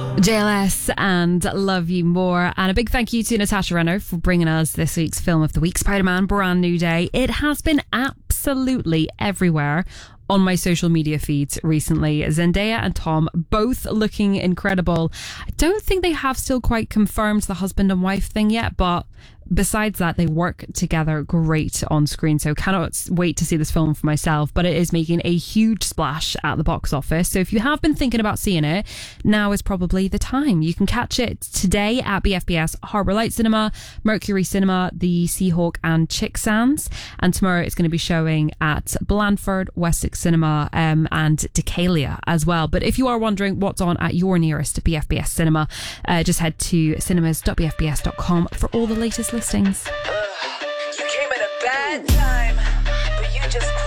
JLS and Love You More. And a big thank you to Natasha Renner for bringing us this week's Film of the Week, Spider-Man Brand New Day. It has been absolutely everywhere on my social media feeds recently. Zendaya and Tom both looking incredible. I don't think they have still quite confirmed the husband and wife thing yet, but besides that, they work together great on screen, so cannot wait to see this film for myself. But it is making a huge splash at the box office, so if you have been thinking about seeing it, now is probably the time. You can catch it today at BFBS Harbour Light Cinema, Mercury Cinema, the Seahawk and Chicksands, and tomorrow it's going to be showing at Blandford, Wessex Cinema, and Decalia as well. But if you are wondering what's on at your nearest BFBS cinema, just head to cinemas.bfbs.com for all the latest listings. You came at a bad time, but you just